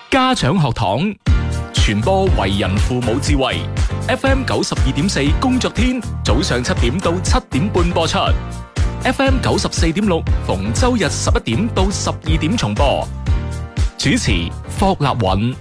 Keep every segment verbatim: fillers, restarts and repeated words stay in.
家長學堂，傳播為人父母智慧。F M 九十二點四工作天，早上七點到七點半播出。F M 九十四點六逢周日十一點到十二點重播。主持霍立允。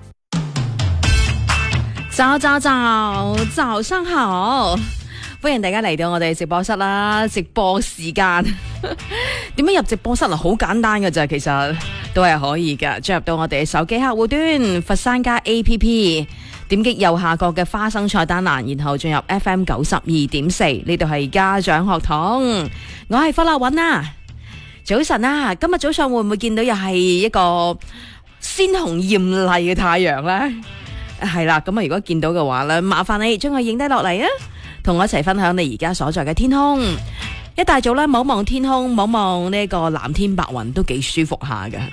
早早早，早上好，歡迎大家嚟到我哋直播室啦！直播時間點樣入直播室啊？好簡單嘅咋，其實都係可以噶。進入到我哋手機客戶端佛山家 A P P， 點擊右下角嘅花生菜單欄，然後進入 F M 九十二點四，呢度係家長學堂，我係霍立允啊！早晨啊，今日早上會唔會見到又係一個鮮紅艷麗嘅太陽呢？係啦，咁啊，如果見到嘅話咧，麻煩你將佢影低落嚟啊，同我一齊分享你而家所在嘅天空。一大早咧，望望天空，望望呢個藍天白雲，都幾舒服下嘅。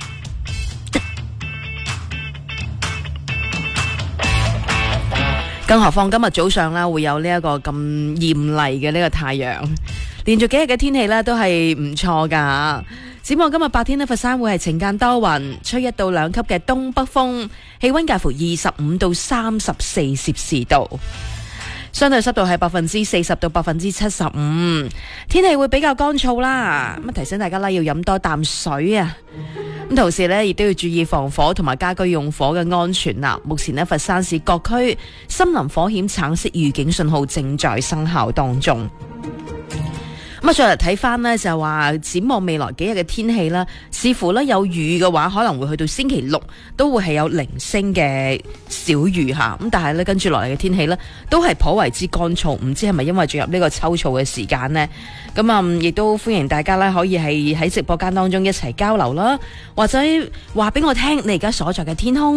更何況今日早上咧，會有呢一個咁艷麗嘅呢個太陽，連續幾日嘅天氣咧都係唔錯噶。展望今日白天呢，佛山會係晴間多雲，吹一到兩級嘅東北風，氣溫介乎二十五到三十四攝氏度，相對濕度係百分之四十到百分之七十五，天氣會比較乾燥啦。咁提醒大家啦，要飲多啖水啊！咁同時呢，亦都要注意防火同埋家居用火嘅安全啦。目前呢，佛山市各區森林火險橙色預警信號正在生效當中。咁啊，再嚟睇翻呢，就話展望未來幾日嘅天氣啦，視乎呢有雨嘅話，可能會去到星期六都會係有零星嘅小雨吓。咁但係呢，跟住落嚟嘅天氣呢，都係頗為之乾燥，唔知係咪因為進入呢個秋燥嘅時間呢？咁啊，亦都歡迎大家呢，可以係喺直播間當中一齊交流啦，或者話俾我聽你而家所在嘅天空。